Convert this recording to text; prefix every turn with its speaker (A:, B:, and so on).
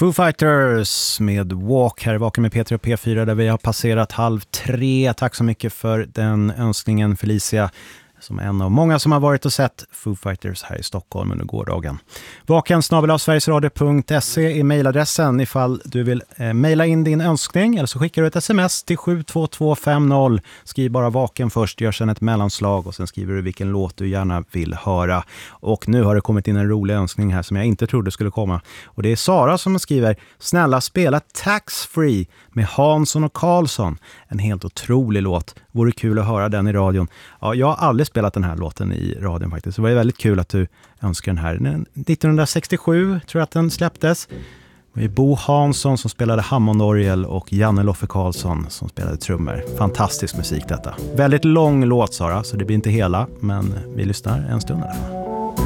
A: Foo Fighters med Walk här i Vaken med Peter och P4 där vi har passerat 2:30. Tack så mycket för den önskningen, Felicia, som en av många som har varit och sett Foo Fighters här i Stockholm under gårdagen. vaken@sverigesradio.se är mejladressen ifall du vill mejla in din önskning, eller så skickar du ett sms till 72250. Skriv bara Vaken först, gör sedan ett mellanslag och sen skriver du vilken låt du gärna vill höra. Och nu har det kommit in en rolig önskning här som jag inte trodde skulle komma. Och det är Sara som skriver: snälla spela Tax Free med Hansson och Karlsson. En helt otrolig låt. Vore kul att höra den i radion. Ja, jag har aldrig spelat den här låten i radion faktiskt. Det var väldigt kul att du önskar den här. 1967 tror jag att den släpptes. Det var Bo Hansson som spelade Hammondorgel och Janne Loffe Karlsson som spelade trummor. Fantastisk musik detta. Väldigt lång låt, Sara, så det blir inte hela, men vi lyssnar en stund i alla fall.